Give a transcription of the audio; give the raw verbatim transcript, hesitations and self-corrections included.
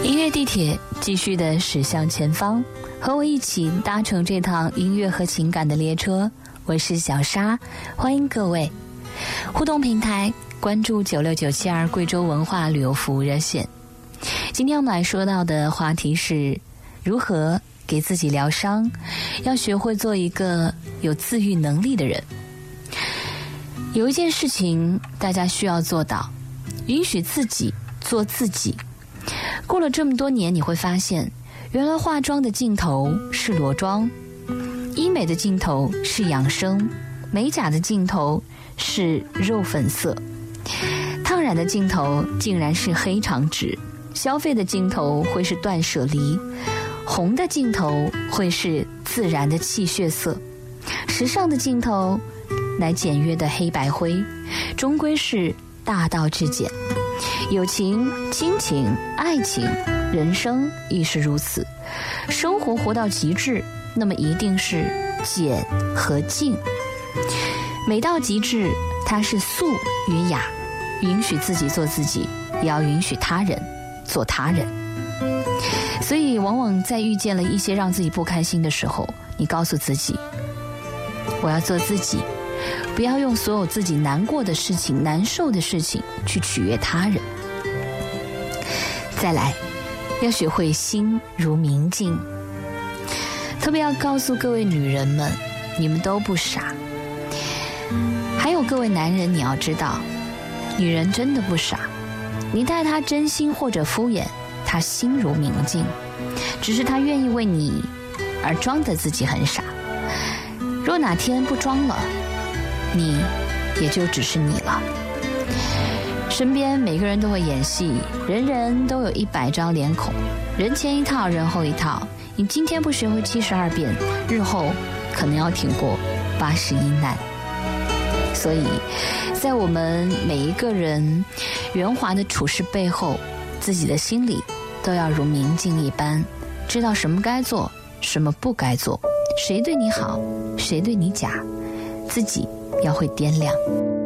音乐地铁继续的驶向前方，和我一起搭乘这趟音乐和情感的列车。我是小沙，欢迎各位。互动平台关注九六九七二贵州文化旅游服务热线。今天我们来说到的话题是如何给自己疗伤，要学会做一个有自愈能力的人。有一件事情大家需要做到，允许自己做自己。过了这么多年，你会发现原来化妆的尽头是裸妆，医美的尽头是养生，美甲的尽头是肉粉色，烫染的尽头竟然是黑长直，消费的尽头会是断舍离，红的尽头会是自然的气血色，时尚的尽头乃简约的黑白灰，终归是大道至简。友情、亲情、爱情，人生亦是如此。生活活到极致，那么一定是简和静。美到极致，它是素与雅，允许自己做自己，也要允许他人做他人。所以往往在遇见了一些让自己不开心的时候，你告诉自己，我要做自己，不要用所有自己难过的事情、难受的事情去取悦他人。再来，要学会心如明镜。特别要告诉各位女人们，你们都不傻。还有各位男人，你要知道，女人真的不傻。你待她真心或者敷衍，她心如明镜，只是她愿意为你而装得自己很傻。若哪天不装了，你也就只是你了。身边每个人都会演戏，人人都有一百张脸孔，人前一套，人后一套。你今天不学会七十二变，日后可能要挺过八十一难。所以在我们每一个人圆滑的处事背后，自己的心里都要如明镜一般，知道什么该做，什么不该做，谁对你好，谁对你假，自己要会掂量。